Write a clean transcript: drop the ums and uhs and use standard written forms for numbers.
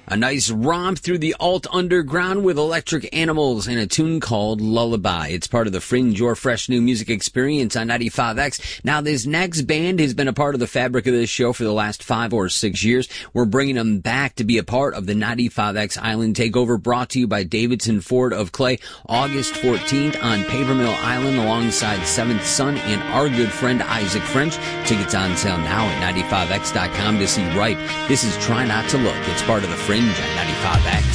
A nice romp through the alt underground with Electric Animals and a tune called Lullaby. It's part of the Fringe, your fresh new music experience on 95X. Now, this next band has been a part of the fabric of this show for the last 5 or 6 years. We're bringing them back to be a part of the 95X Island Takeover, brought to you by Davidson Ford of Clay, August 14th on Papermill Island alongside Seventh Son and our good friend Isaac French. Tickets on sale now at 95x.com to see Ripe. This is Try Not to Look. It's part of the Fringe on 95X.